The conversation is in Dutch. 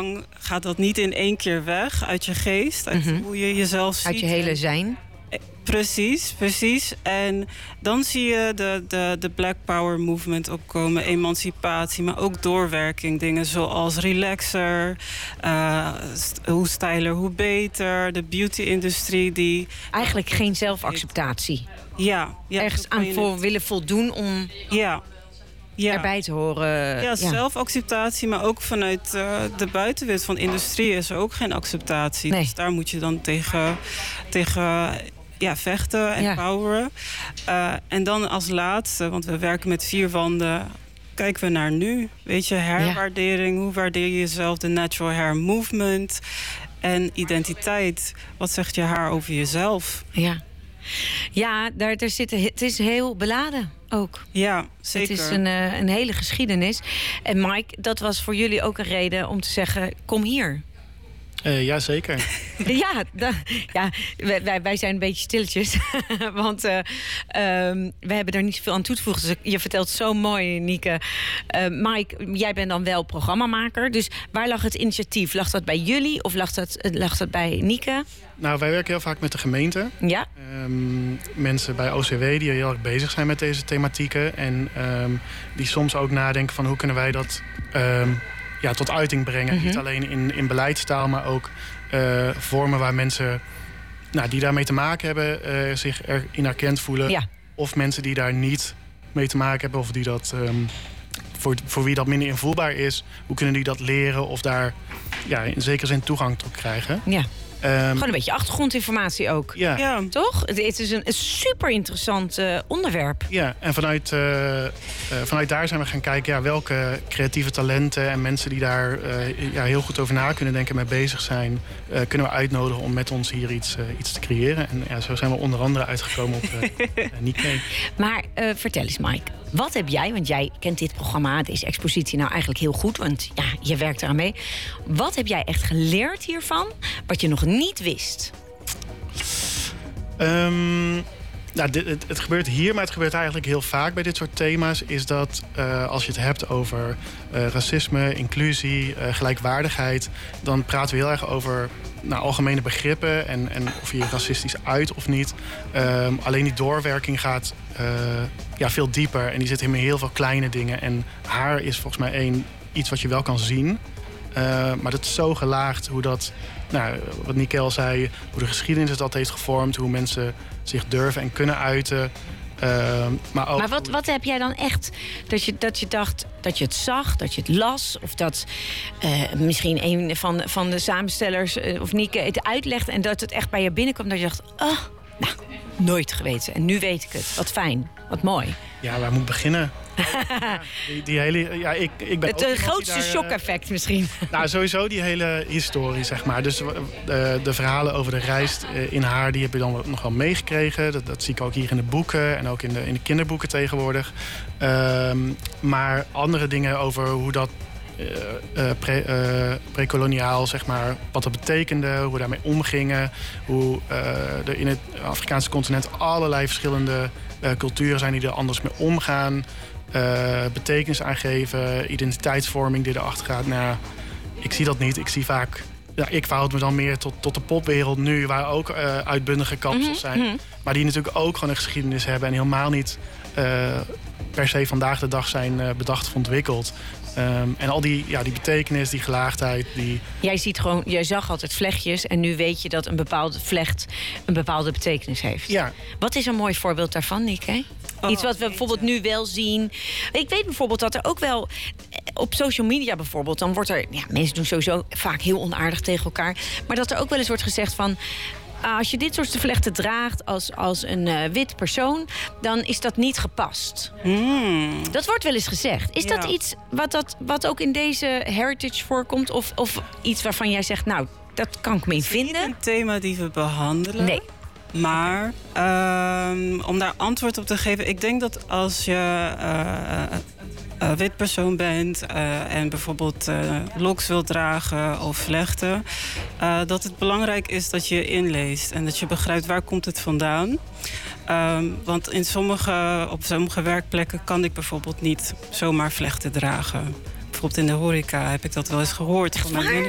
lang gaat dat niet in één keer weg uit je geest. Uit hoe je jezelf ziet. Uit je hele zijn. Precies. En dan zie je de Black Power movement opkomen. Emancipatie, maar ook doorwerking. Dingen zoals relaxer, hoe stijler, hoe voor de beauty-industrie die... Eigenlijk geen zelfacceptatie. Ja. Ergens aan voor willen voldoen om erbij te horen. Ja, zelfacceptatie, maar ook vanuit de buitenwereld van industrie is er ook geen acceptatie. Nee. Dus daar moet je dan tegen vechten en poweren. En dan als laatste, want we werken met 4 wanden... kijken we naar nu. Weet je, herwaardering. Hoe waardeer je jezelf? De natural hair movement. En identiteit. Wat zegt je haar over jezelf? Ja, het is heel beladen ook. Ja, zeker. Het is een hele geschiedenis. En Mike, dat was voor jullie ook een reden om te zeggen... kom hier. Ja, zeker. Wij zijn een beetje stilletjes. Want we hebben daar niet zoveel aan toe te voegen. Dus je vertelt zo mooi, Nieke. Mike, jij bent dan wel programmamaker. Dus waar lag het initiatief? Lag dat bij jullie of lag dat bij Nieke? Nou, wij werken heel vaak met de gemeente. Ja. Mensen bij OCW die heel erg bezig zijn met deze thematieken. En die soms ook nadenken van hoe kunnen wij dat... tot uiting brengen. Niet alleen in beleidstaal, maar ook vormen waar mensen die daarmee te maken hebben... zich erin herkend voelen. Ja. Of mensen die daar niet mee te maken hebben... of die dat, voor wie dat minder invoelbaar is... hoe kunnen die dat leren of daar in zekere zin toegang tot krijgen? Ja. Gewoon een beetje achtergrondinformatie ook. Ja. Toch? Het is een super interessant onderwerp. Ja, en vanuit daar zijn we gaan kijken... welke creatieve talenten en mensen die daar heel goed over na kunnen denken... mee bezig zijn, kunnen we uitnodigen om met ons hier iets te creëren. En zo zijn we onder andere uitgekomen op Nikke. Maar vertel eens, Mike. Wat heb jij, want jij kent dit programma, deze expositie nou eigenlijk heel goed... want je werkt eraan mee. Wat heb jij echt geleerd hiervan, wat je nog niet wist? Het gebeurt hier, maar het gebeurt eigenlijk heel vaak bij dit soort thema's... is dat als je het hebt over racisme, inclusie, gelijkwaardigheid... dan praten we heel erg over algemene begrippen en of je je racistisch uit of niet. Alleen die doorwerking gaat veel dieper en die zit in heel veel kleine dingen. En haar is volgens mij iets wat je wel kan zien... maar dat is zo gelaagd hoe dat, wat Nikke al zei... hoe de geschiedenis dat heeft gevormd, hoe mensen zich durven en kunnen uiten. Maar wat heb jij dan echt, dat je dacht, dat je het zag, dat je het las... of dat misschien een van de samenstellers of Nikke het uitlegt... en dat het echt bij je binnenkwam, dat je dacht... nooit geweten. En nu weet ik het. Wat fijn. Wat mooi. Ja, waar moet ik beginnen? Die hele... ik ben het grootste shock-effect misschien. Nou, sowieso die hele historie, zeg maar. Dus de verhalen over de reis in haar... die heb je dan nog wel meegekregen. Dat zie ik ook hier in de boeken en ook in de kinderboeken tegenwoordig. Maar andere dingen over hoe dat... pre-koloniaal, zeg maar, wat dat betekende, hoe we daarmee omgingen, hoe er in het Afrikaanse continent allerlei verschillende culturen zijn die er anders mee omgaan, betekenis aangeven, identiteitsvorming die erachter gaat. Nou, ik zie dat niet. Ik zie vaak, ik verhoud me dan meer tot de popwereld nu, waar ook uitbundige kapsels zijn, maar die natuurlijk ook gewoon een geschiedenis hebben en helemaal niet per se vandaag de dag zijn bedacht of ontwikkeld. En al die betekenis, die gelaagdheid. Jij zag altijd vlechtjes en nu weet je dat een bepaalde vlecht een bepaalde betekenis heeft. Ja. Wat is een mooi voorbeeld daarvan, Nikke? Iets wat we bijvoorbeeld nu wel zien. Ik weet bijvoorbeeld dat er ook wel op social media bijvoorbeeld... dan wordt er... mensen doen sowieso vaak heel onaardig tegen elkaar... maar dat er ook wel eens wordt gezegd van... als je dit soort vlechten draagt als een wit persoon... dan is dat niet gepast. Dat wordt wel eens gezegd. Is dat iets wat ook in deze heritage voorkomt? Of iets waarvan jij zegt, nou, dat kan ik me in vinden? Het is niet een thema die we behandelen. Nee. Maar om daar antwoord op te geven... ik denk dat als je... wit persoon bent en bijvoorbeeld loks wilt dragen of vlechten... dat het belangrijk is dat je inleest en dat je begrijpt waar komt het vandaan. Want op sommige werkplekken kan ik bijvoorbeeld niet zomaar vlechten dragen. Bijvoorbeeld in de horeca heb ik dat wel eens gehoord. Echt van mijn waar?